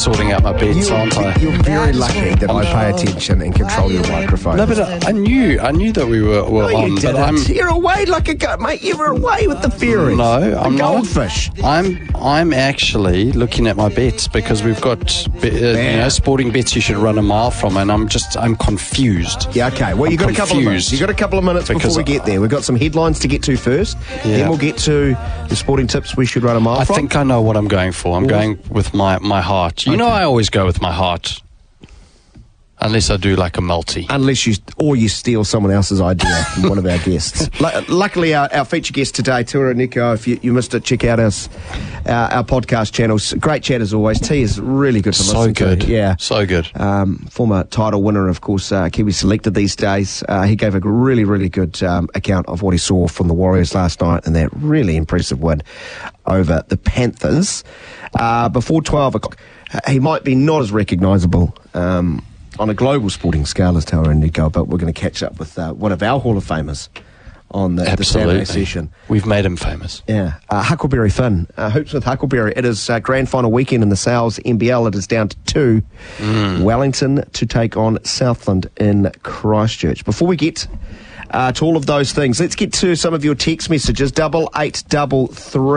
sorting out my bets, aren't I? You're very lucky that I pay attention and control your microphone. No, but I knew that we were on. You But didn't. You're away like a goat, mate. You were away with the fairies. No, I'm the not. goldfish. I'm actually looking at my bets because we've got sporting bets you should run a mile from, and I'm confused. Yeah, okay. Well, you got a couple of minutes. You got a couple of minutes before we get there. We've got some headlines to get to first. Yeah. Then we'll get to the sporting tips we should run a mile from. I think I know what I'm going for. I'm going with my heart. You know, I always go with my heart. Unless I do like a multi. Unless you steal someone else's idea from one of our guests. Luckily, our feature guest today, Tua Nico, if you missed it, check out our podcast channels. Great chat as always. T is really good to listen to. So good. Yeah. So good. Former title winner, of course, Kiwi Selected these days. He gave a really, really good account of what he saw from the Warriors last night and that really impressive win over the Panthers. Before 12 o'clock, he might be not as recognisable on a global sporting scale as Tua Nico, but we're going to catch up with one of our Hall of Famers on the Saturday session. We've made him famous. Yeah. Huckleberry Finn. Hoops with Huckleberry. It is grand final weekend in the Sales NBL. It is down to 2. Wellington to take on Southland in Christchurch. Before we get to all of those things, let's get to some of your text messages. 8833